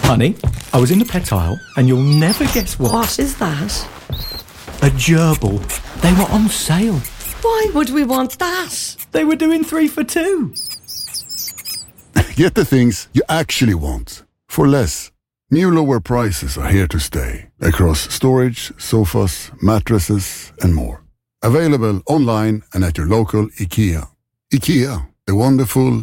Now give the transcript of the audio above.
Honey, I was in the pet aisle and you'll never guess what. What is that? A gerbil. They were on sale. Why would we want that? They were doing 3 for 2. Get the things you actually want for less. New lower prices are here to stay across storage, sofas, mattresses and more. Available online and at your local IKEA. IKEA, the wonderful